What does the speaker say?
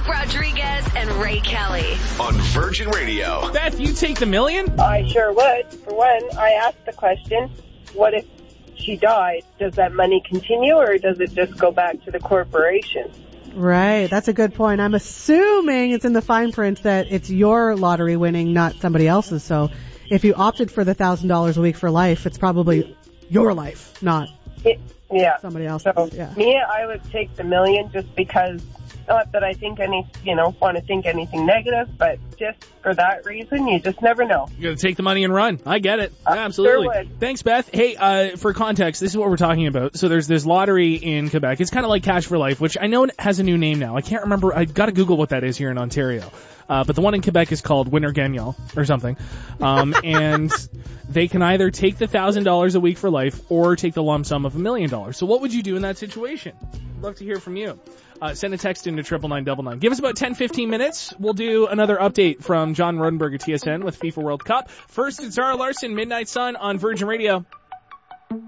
Brooke Rodriguez and Ray Kelly. On Virgin Radio. Beth, you take the $1 million? I sure would. For one, I asked the question, what if she died? Does that money continue or does it just go back to the corporation? Right. That's a good point. I'm assuming it's in the fine print that it's your lottery winning, not somebody else's. So if you opted for the $1,000 a week for life, it's probably your life, not somebody else's. So yeah. Me, I would take the $1 million just because, not that I think want to think anything negative, but just for that reason, you just never know. You got to take the money and run. I get it. Absolutely. Sure would. Thanks, Beth. Hey, for context, this is what we're talking about. So there's this lottery in Quebec. It's kind of like Cash for Life, which I know has a new name now. I can't remember. I got to Google what that is here in Ontario. But the one in Quebec is called Winner Gagnant or something. And they can either take the $1,000 a week for life or take the lump sum of $1 million. So what would you do in that situation? I'd love to hear from you. Send a text into 99999. Give us about 10-15 minutes. We'll do another update from John Rodenberg at TSN with FIFA World Cup. First, it's Zara Larson, Midnight Sun on Virgin Radio.